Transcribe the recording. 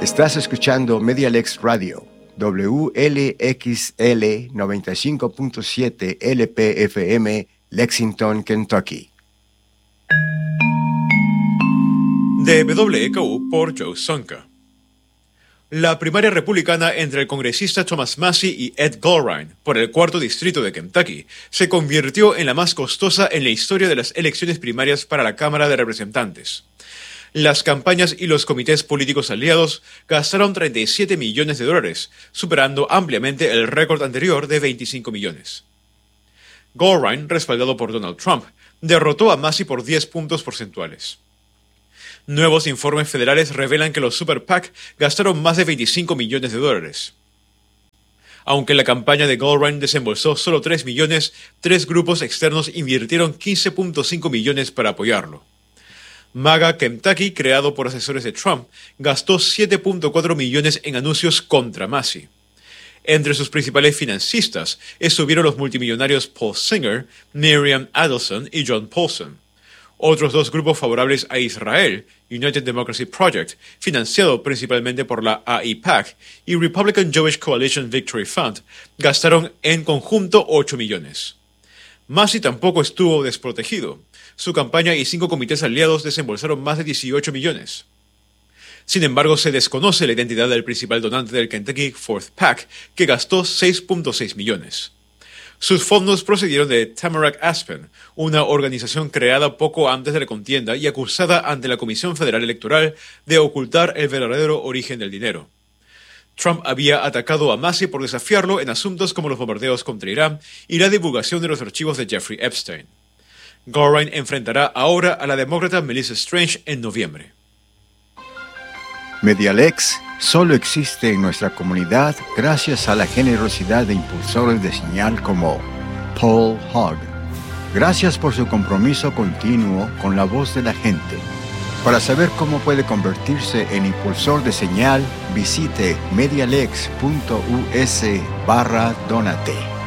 Estás escuchando Medialex Radio, WLXL 95.7 LPFM, Lexington, Kentucky. De WKU por Joe Sonka. La primaria republicana entre el congresista Thomas Massie y Ed Goldrein por el 4º distrito de Kentucky se convirtió en la más costosa en la historia de las elecciones primarias para la Cámara de Representantes. Las campañas y los comités políticos aliados gastaron $37 millones, superando ampliamente el récord anterior de 25 millones. Goldrein, respaldado por Donald Trump, derrotó a Massie por 10 puntos porcentuales. Nuevos informes federales revelan que los Super PAC gastaron más de $25 millones. Aunque la campaña de Goldrein desembolsó solo $3 millones, 3 grupos externos invirtieron $15.5 millones para apoyarlo. MAGA Kentucky, creado por asesores de Trump, gastó $7.4 millones en anuncios contra Massie. Entre sus principales financistas estuvieron los multimillonarios Paul Singer, Miriam Adelson y John Paulson. Otros 2 grupos favorables a Israel, United Democracy Project, financiado principalmente por la AIPAC, y Republican Jewish Coalition Victory Fund, gastaron en conjunto $8 millones. Massie tampoco estuvo desprotegido. Su campaña y 5 comités aliados desembolsaron más de $18 millones. Sin embargo, se desconoce la identidad del principal donante del Kentucky Fourth PAC, que gastó $6.6 millones. Sus fondos procedieron de Tamarack Aspen, una organización creada poco antes de la contienda y acusada ante la Comisión Federal Electoral de ocultar el verdadero origen del dinero. Trump había atacado a Massie por desafiarlo en asuntos como los bombardeos contra Irán y la divulgación de los archivos de Jeffrey Epstein. Goldrein enfrentará ahora a la demócrata Melissa Strange en noviembre. Medialex solo existe en nuestra comunidad gracias a la generosidad de impulsores de señal como Paul Hogg. Gracias por su compromiso continuo con la voz de la gente. Para saber cómo puede convertirse en impulsor de señal, visite medialex.us/donate.